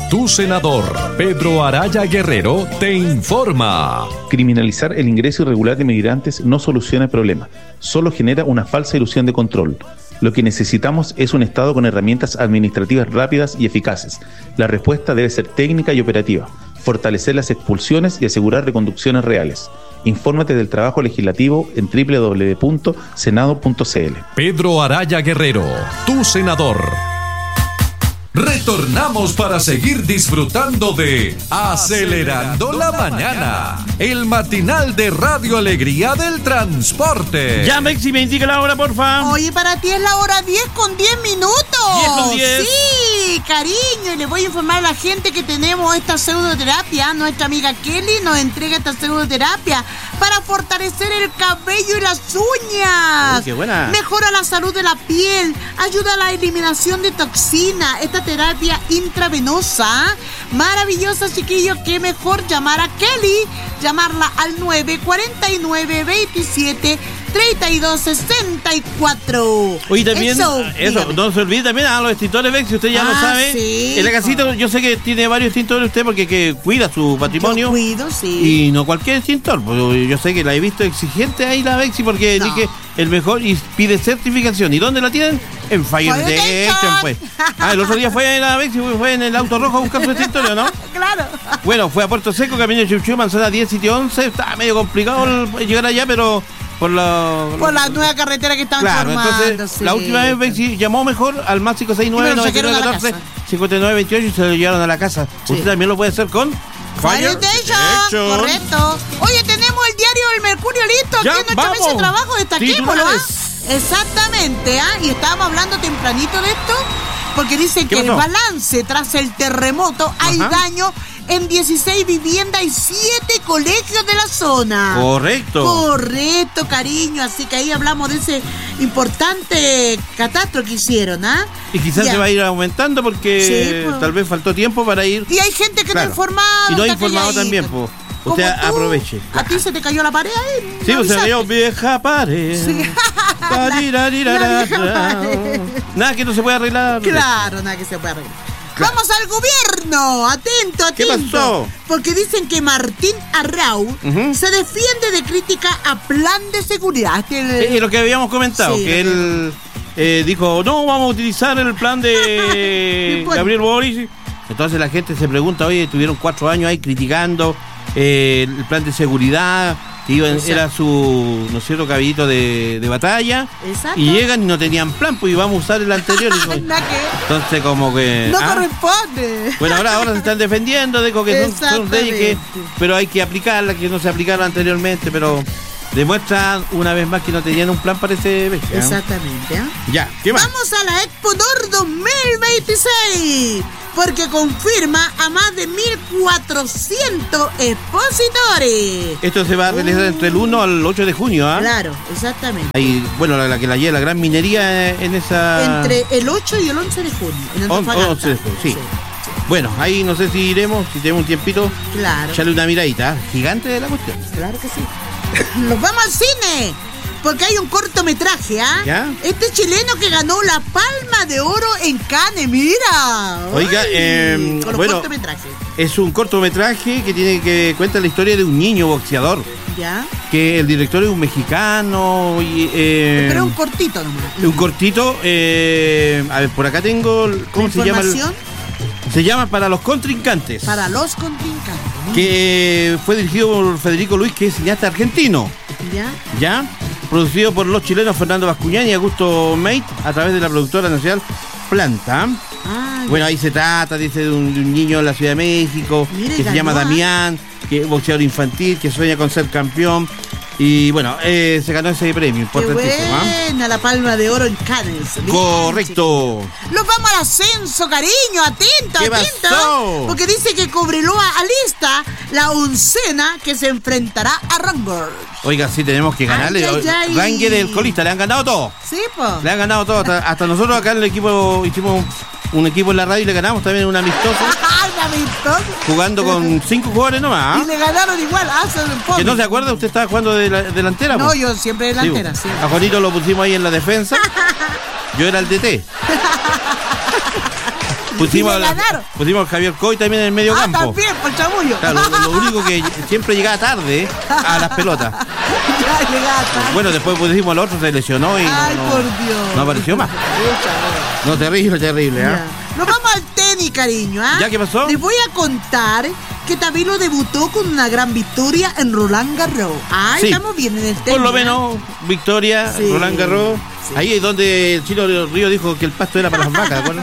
Tu senador, Pedro Araya Guerrero, te informa. Criminalizar el ingreso irregular de migrantes no soluciona el problema, solo genera una falsa ilusión de control. Lo que necesitamos es un Estado con herramientas administrativas rápidas y eficaces. La respuesta debe ser técnica y operativa, fortalecer las expulsiones y asegurar reconducciones reales. Infórmate del trabajo legislativo en www.senado.cl. Pedro Araya Guerrero, tu senador. Retornamos para seguir disfrutando de Acelerando la Mañana, el matinal de Radio Alegría del Transporte. Ya, Mexi, me indica la hora, porfa. Oye, para ti es la hora 10:10. 10:10. Sí, cariño, y le voy a informar a la gente que tenemos esta pseudoterapia. Nuestra amiga Kelly nos entrega esta pseudoterapia para fortalecer el cabello y las uñas. Uy, qué buena. Mejora la salud de la piel, ayuda a la eliminación de toxina. Esta terapia intravenosa, maravillosa, chiquillos. Qué mejor llamar a Kelly, llamarla al 949-27-3264. Oye, también, eso dígame. no se olvide también a los extintores Vex, si usted ya lo sabe. Sí, en la casita yo sé que tiene varios extintores usted porque que cuida su patrimonio. Yo cuido, sí. Y no cualquier extintor, pues yo sé que la he visto exigente ahí la Vexi porque dije el mejor y pide certificación. ¿Y dónde la tienen? En Fire Detection, pues. El otro día fue en la Vexi, fue en el auto rojo a buscar su extintor, ¿no? Claro. Bueno, fue a Puerto Seco, camino de Chuchu, manzana 10, sitio 11. Estaba medio complicado llegar allá, pero por la nueva carretera que estaban formando. Entonces, sí. la última vez Vexi llamó mejor al más 569-9914-5928 y se lo llevaron a la casa. Sí. Usted también lo puede hacer con Fire Detection. Correcto. Oye, tenemos el diario El Mercurio listo. Ya, aquí en nuestra mesa de trabajo. Destaquémoslo. Exactamente, y estábamos hablando tempranito de esto, porque dice que el balance tras el terremoto hay daño en 16 viviendas y 7 colegios de la zona. Correcto, cariño. Así que ahí hablamos de ese importante catástrofe que hicieron, Y quizás se va a ir aumentando porque tal vez faltó tiempo para ir. Y hay gente que no ha informado. Y no ha informado también, pues. Usted aproveche. ¿A ti se te cayó la pared ahí? Sí, se cayó vieja pared. Sí. Nada que no se pueda arreglar. Claro, nada que se pueda arreglar. Claro. Vamos al gobierno, atento. ¿Qué pasó? Porque dicen que Martín Arrau se defiende de crítica a plan de seguridad. Lo que habíamos comentado, que él dijo, no, vamos a utilizar el plan de Gabriel Boric. Entonces la gente se pregunta, oye, tuvieron 4 años ahí criticando el plan de seguridad, que era su, ¿no es cierto?, caballito de batalla. Exacto. Y llegan y no tenían plan, pues íbamos a usar el anterior. Entonces como que no corresponde. Bueno, ahora se están defendiendo de que son leyes pero hay que aplicarlas, que no se aplicaron anteriormente, pero demuestran una vez más que no tenían un plan para ese mes. Exactamente. Ya, ¿qué más? Vamos a la Expo Nord 2026, porque confirma a más de 1.400 expositores. Esto se va a realizar entre el 1 al 8 de junio, Claro, exactamente. Ahí, bueno, la que la lleva la gran minería en esa... Entre el 8 y el 11 de junio, en Antofagasta. 11 de junio, sí. Bueno, ahí no sé si iremos, si tenemos un tiempito. Claro. Echarle una miradita, gigante de la cuestión. Claro que sí. Nos vamos al cine, porque hay un cortometraje, ¿Ya? Este chileno que ganó la Palma de Oro en Cannes, mira. Oiga, bueno, es un cortometraje que cuenta la historia de un niño boxeador. ¿Ya? Que el director es un mexicano. Pero es un cortito nomás. Un cortito, a ver, por acá tengo, ¿cómo se llama? Se llama Para los Contrincantes. Para los Contrincantes. Que fue dirigido por Federico Luis, que es cineasta argentino. ¿Ya? Producido por los chilenos Fernando Bascuñán y Augusto Meit a través de la productora nacional Planta. Bueno, ahí se trata, dice, de un niño en la Ciudad de México, que se llama Damián, que es boxeador infantil, que sueña con ser campeón. Y bueno, se ganó ese premio importantísimo. Qué buena, la Palma de Oro en Cannes. Correcto. Nos vamos al ascenso, cariño. Atento, ¿Qué pasó? Porque dice que Cobreloa alista la oncena que se enfrentará a Rangers. Oiga, sí, tenemos que ganarle. Rangers, el colista, le han ganado todo. Sí, pues. Le han ganado todo. Hasta nosotros acá en el equipo hicimos un equipo en la radio y le ganamos también un amistoso. Jugando con 5 jugadores nomás. Y le ganaron igual. Que no se acuerda, usted estaba jugando de delantera. No, yo siempre delantera. Sí, a Juanito lo pusimos ahí en la defensa. Yo era el DT. Pusimos a Javier Coy también en el medio campo. También, por chamullo. Claro, lo único que siempre llegaba tarde a las pelotas. Ya llegaba tarde. Bueno, después pusimos al otro, se lesionó y por Dios. No apareció más. No, terrible, ¿eh? Nos vamos al tenis, cariño, ¿ah? ¿Ya qué pasó? Les voy a contar que Tabilo debutó con una gran victoria en Roland Garros. Sí. Estamos bien en el tenis. Por lo menos, victoria, sí. Roland Garros. Sí. Ahí es donde el Chino Río dijo que el pasto era para las vacas, ¿de acuerdo?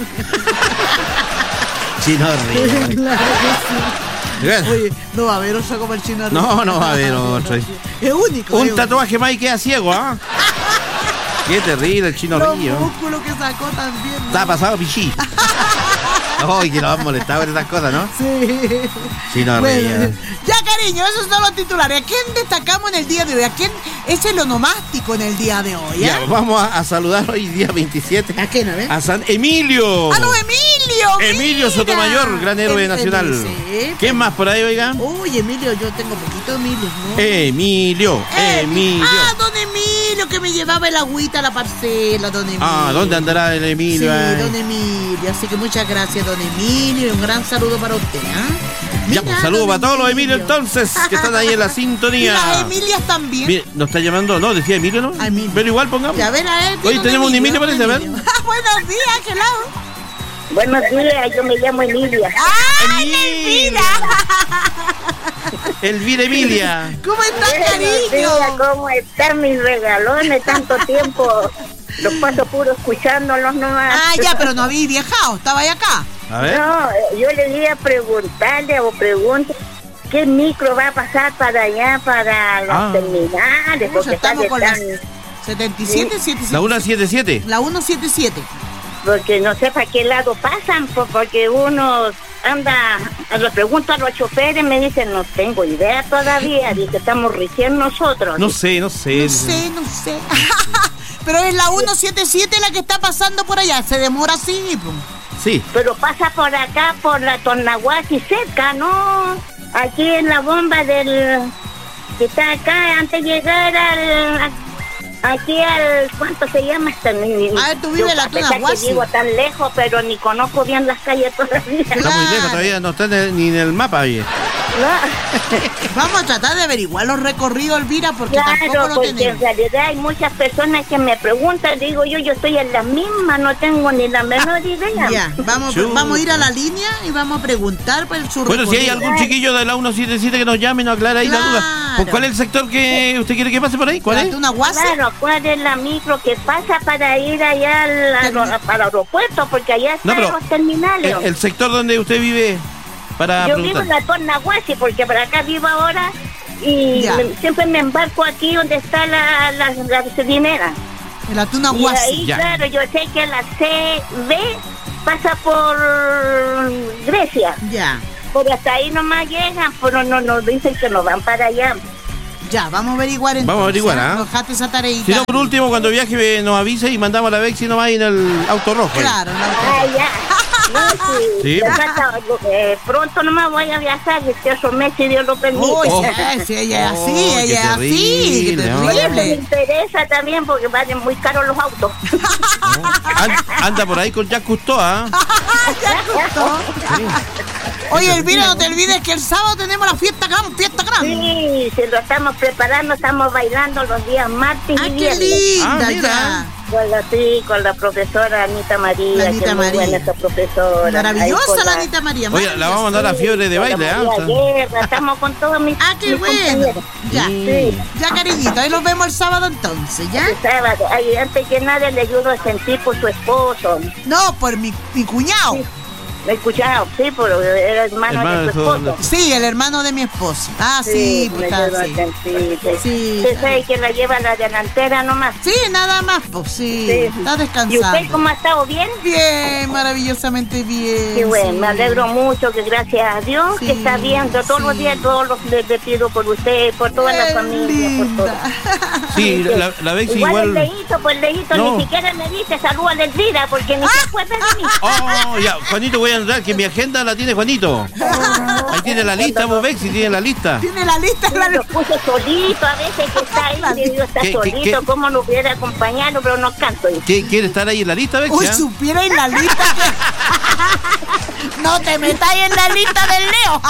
Chino Río. Claro que sí. Oye, no va a haber otro como el Chino Río. No va a haber otro. Es único. Un tatuaje más y queda ciego, ¿ah? Qué terrible el Chino Río. Los músculos que sacó también, ¿no? Está pasado pichí. Ay, que nos han molestado con esas cosas, ¿no? Sí. Chino Río. Ya, cariño, esos son los titulares. ¿A quién destacamos en el día de hoy? ¿A quién es el onomástico en el día de hoy? Ya, vamos a saludar hoy día 27. ¿A quién, a ver? A San Emilio. ¡A los Emilio! Emilio Sotomayor, gran héroe nacional. Sí. ¿Quién más por ahí, oiga? Uy, Emilio, yo tengo poquito Emilio, ¿no? Emilio. Ah, don Emilio, que me llevaba el agüita a la parcela, don Emilio. Ah, ¿dónde andará el Emilio? Sí, don Emilio. Así que muchas gracias, don Emilio, y un gran saludo para usted, ¿ah? Ya, pues saludos para todos los Emilios entonces, que están ahí en la sintonía. Y las Emilias también. Mire, nos está llamando, no, decía Emilio, ¿no? Emilio. Pero igual pongamos. Ya, a ver, a él. Hoy tenemos un Emilio, parece, a ver. Buenos días, ¿qué lado? Buenos días, yo me llamo Emilia. ¡Ah, Elvira! Elvira Emilia. ¿Cómo estás, cariño? ¿Cómo están mis regalones? Tanto tiempo los paso puro escuchándolos nomás. Ah, ya, pero no había viajado, estaba ahí acá. A ver. No, yo le iba a preguntarle o qué micro va a pasar para allá, para las terminales, porque estamos con las 77, 77. La 177. La 177. Porque no sé para qué lado pasan, porque uno anda, le pregunto a los choferes, me dicen, no tengo idea todavía, dice, estamos recién nosotros. No sé. Pero es la 177 la que está pasando por allá, se demora así. Sí. Pero pasa por acá, por la Tornahuasi cerca, ¿no? Aquí en la bomba que está acá, antes de llegar aquí al, ¿cuánto se llama esta? Tú vives en la Tornahuasi. Digo tan lejos, pero ni conozco bien las calles todavía. Está muy lejos todavía, no está ni en el mapa bien. No. Vamos a tratar de averiguar los recorridos, Elvira, porque tampoco lo tenemos. En realidad hay muchas personas que me preguntan, digo yo estoy en la misma, no tengo ni la menor idea. Ya, vamos a ir a la línea y vamos a preguntar por su recorrido. Bueno, si hay algún chiquillo de la 177 que nos llame y nos aclara ahí la duda. ¿Cuál es el sector que usted quiere que pase por ahí? ¿Cuál es? Claro, ¿cuál es la micro que pasa para ir allá al aeropuerto? Porque allá están los terminales. El sector donde usted vive. Yo vivo en la Tornahuasi, porque para acá vivo ahora y siempre me embarco aquí donde está la gasolinera. En la Tornahuasi. Y ahí, claro, yo sé que la CB pasa por Grecia. Ya. Pero hasta ahí nomás llegan, pero no nos dicen que nos van para allá. Ya, vamos a averiguar entonces. Vamos a averiguar, ¿ah? Dejate esa tareita. Si no, por último, cuando viaje nos avisa y mandamos a la Bexi nomás en el auto rojo. Claro, en el auto rojo. Ya. No, sí. Pronto nomás voy a viajar, esos meses, Dios lo permite. Sí, ella es así, qué terrible. Me interesa también porque valen muy caros los autos. Anda por ahí con Jacques Cousteau, ¿ah? Jacques Cousteau. Sí. Oye, Elvira, no te olvides que el sábado tenemos la fiesta grande. Sí, se lo estamos preparando, estamos bailando los días martes y viernes. ¡Qué linda! Ya. Con la profesora Anita María, que es muy buena esa profesora. Maravillosa la Anita María. Oye, la vamos a mandar a fiebre de baile, estamos con todos mis qué bueno. Ya, ya, cariñito, ahí nos vemos el sábado entonces, ¿ya? El sábado, antes que nada le ayudo a sentir por su esposo. No, por mi cuñado. Sí. ¿Me escuchaba? Sí, pero era hermano de su esposo. Sí, el hermano de mi esposo. Sí, pues sí. ¿Usted sabe que la lleva a la delantera nomás? Sí, nada más, pues sí. Está descansando. ¿Y usted cómo ha estado? ¿Bien? Bien, maravillosamente bien. Qué bueno, me alegro mucho, que gracias a Dios que está bien. Yo todos los días, le pido por usted, por toda la familia, por todo. Sí, la Bexi igual. El Leito, no. Ni siquiera me dice saluda a Elvira, porque ni se acuerda de mí. Ya, Juanito, voy a entrar, que mi agenda la tiene Juanito. Ahí tiene la lista, Bexi, tiene la lista. Tiene la lista. Lo puse solito, a veces que está ahí, está solito, ¿cómo lo hubiera acompañado? Pero no canto. ¿Quiere estar ahí en la lista, Bexi? Uy, supiera en la lista No te metáis en la lista del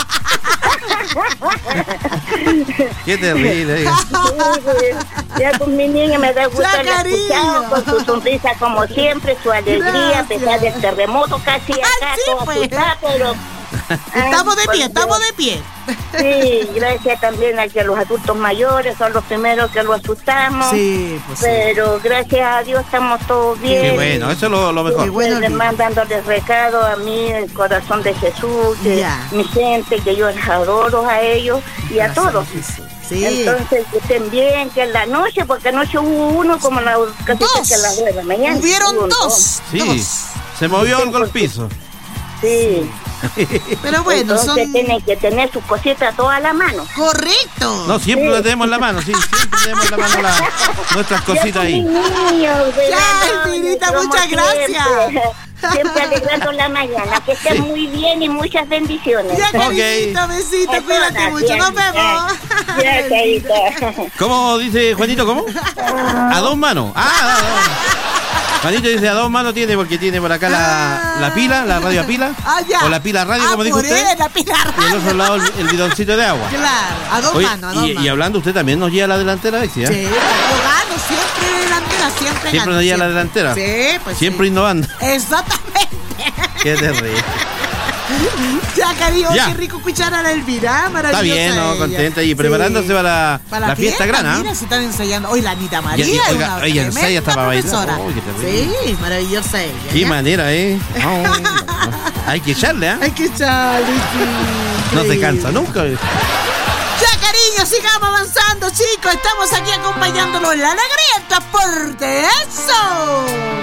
Leo. Qué terrible. Ya con mi niña me da gusto haberla escuchado, con su sonrisa como siempre, su alegría, a pesar del terremoto casi acá, todo asustado, pero... Estamos de pie. Sí, gracias también a que los adultos mayores son los primeros que lo asustamos. Sí, pues pero gracias a Dios estamos todos bien. Qué bueno, eso es lo mejor. Bueno, les mandándoles recado a mí, el corazón de Jesús, mi gente, que yo les adoro a ellos y a todos. Sí. Entonces, que estén bien, que en la noche, porque anoche hubo uno como casi que a las 9 de la mañana. Hubieron dos. Sí, se movió algo el piso. Sí. Pero bueno, entonces tienen que tener sus cositas todas a la mano. Correcto. No, siempre las tenemos en la mano, siempre tenemos en la mano nuestras cositas ahí. Ya, Elvirita, muchas gracias. Siempre alegrando la mañana. Que estén muy bien y muchas bendiciones. Ya, cariñito, besito, cuídate mucho. Nos vemos. Ya, carita. ¿Cómo dice Juanito? ¿Cómo? A dos manos. Juanito dice a dos manos tiene porque tiene por acá la pila, la radio a pila. O la pila radio, como dijo usted. La pila radio. Y al otro lado el bidoncito de agua. Claro, a dos manos. Y hablando, usted también nos lleva la delantera, Bexi, ¿eh? Sí, abogado, siempre delantera, siempre nos lleva la delantera. Sí, pues siempre innovando. Exactamente. Qué terrible. Ya, cariño, qué rico escuchar a la Elvira, maravillosa. Está bien, ¿no? Contenta y preparándose para la fiesta grana. Mira, se están ensayando. Hoy la Anita María. Ella ensaya hasta para bailar. Sí, maravillosa ella. Qué manera, ¿eh? Hay que echarle, ¿eh? Hay que echarle, sí. No se cansa nunca. Ya, cariño, sigamos avanzando, chicos. Estamos aquí acompañándolos en la alegría del transporte. ¡Eso!